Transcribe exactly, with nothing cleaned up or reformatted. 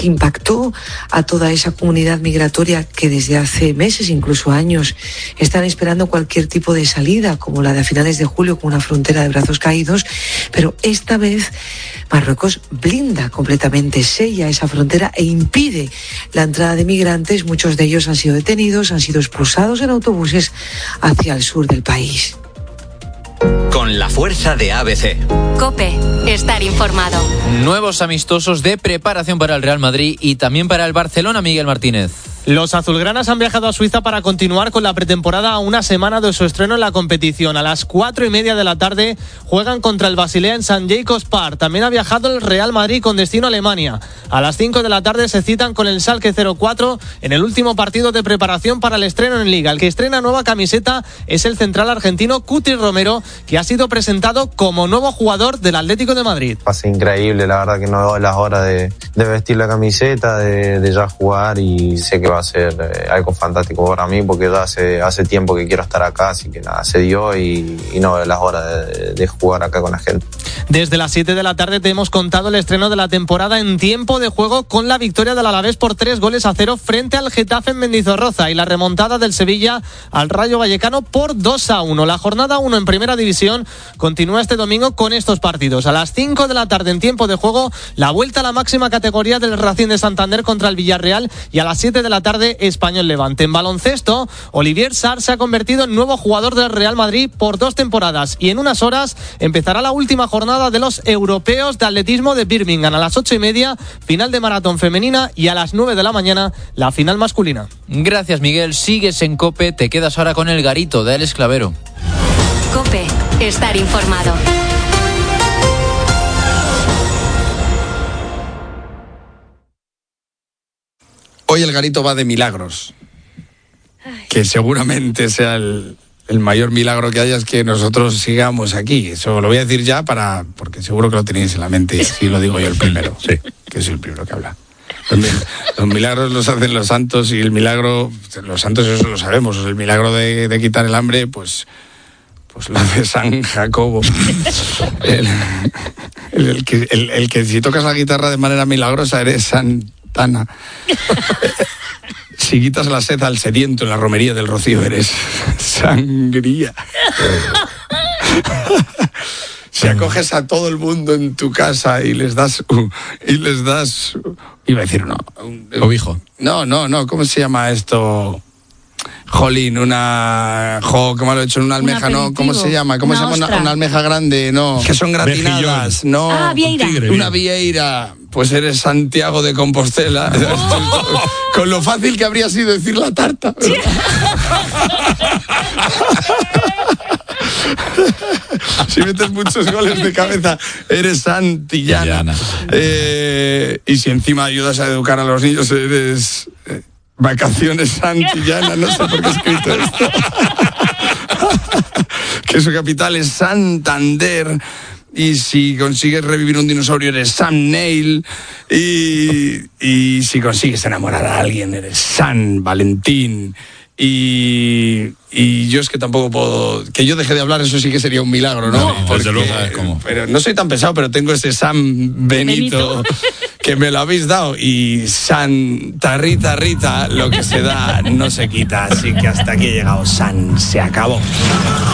que impactó a toda esa comunidad migratoria que desde hace meses, incluso años, están esperando cualquier tipo de salida, como la de a finales de julio con una frontera de brazos caídos, pero esta vez Marruecos blinda completamente, sella esa frontera e impide la entrada de migrantes. Muchos de ellos han sido detenidos, han sido expulsados en autobuses hacia el sur del país. Con la fuerza de A B C. COPE, estar informado. Nuevos amistosos de preparación para el Real Madrid y también para el Barcelona, Miguel Martínez. Los azulgranas han viajado a Suiza para continuar con la pretemporada a una semana de su estreno en la competición. A las cuatro y media de la tarde juegan contra el Basilea en San Jacobs Park. También ha viajado el Real Madrid con destino a Alemania. A las cinco de la tarde se citan con el Schalke cero cuatro en el último partido de preparación para el estreno en Liga. El que estrena nueva camiseta es el central argentino Cuti Romero, que ha sido presentado como nuevo jugador del Atlético de Madrid. Pasa increíble, la verdad que no doy las horas de, de vestir la camiseta, de, de ya jugar, y sé que va a ser eh, algo fantástico para mí, porque ya hace, hace tiempo que quiero estar acá, así que nada, se dio y, y no doy las horas de, de jugar acá con la gente. Desde las siete de la tarde te hemos contado el estreno de la temporada en tiempo de juego con la victoria del Alavés por tres goles a cero frente al Getafe en Mendizorroza y la remontada del Sevilla al Rayo Vallecano por dos a uno. La jornada uno en Primera División continúa este domingo con estos partidos. A las cinco de la tarde en tiempo de juego, la vuelta a la máxima categoría del Racing de Santander contra el Villarreal, y a las siete de la tarde Español Levante. En baloncesto, Olivier Sarr se ha convertido en nuevo jugador del Real Madrid por dos temporadas, y en unas horas empezará la última jornada de los europeos de atletismo de Birmingham. A las ocho y media, final de maratón femenina, y a las nueve de la mañana, la final masculina. Gracias, Miguel. Sigues en COPE, te quedas ahora con el garito de Alex Clavero. COPE, estar informado. Hoy el garito va de milagros. Ay. Que seguramente sea el, el mayor milagro que haya, es que nosotros sigamos aquí. Eso lo voy a decir ya para porque seguro que lo tenéis en la mente. Si lo digo yo el primero, sí, que soy el primero que habla. Los, los milagros los hacen los santos, y el milagro, los santos eso lo sabemos, el milagro de, de quitar el hambre, pues, pues lo hace San Jacobo. El, el, el, que, el, el que si tocas la guitarra de manera milagrosa eres Santana. Si quitas la sed al sediento en la romería del Rocío eres sangría. Si acoges a todo el mundo en tu casa y les das uh, y les das uh, iba a decir no un, cobijo. No, no, no, ¿cómo se llama esto? Jolín, una jo, ¿cómo lo he hecho? Una almeja, ¿no? ¿Cómo se llama? ¿Cómo una se llama una, una almeja grande? No, que son gratinadas, Mejillón. No. Ah, vieira. Tigre, una vieira. Pues eres Santiago de Compostela. Oh. Con lo fácil que habría sido decir la tarta. Si metes muchos goles de cabeza, eres santillana. Eh, y si encima ayudas a educar a los niños, eres eh, vacaciones santillana. No sé por qué he escrito esto. Que su capital es Santander. Y si consigues revivir un dinosaurio, eres Sam Neill. Y, y si consigues enamorar a alguien, eres San Valentín. Y, y yo es que tampoco puedo... Que yo deje de hablar, eso sí que sería un milagro, ¿no? No, desde luego, ¿sabes cómo? Pero no soy tan pesado, pero tengo ese San Benito, Benito, que me lo habéis dado. Y Santa Rita Rita, lo que se da no se quita. Así que hasta aquí he llegado. San, se acabó.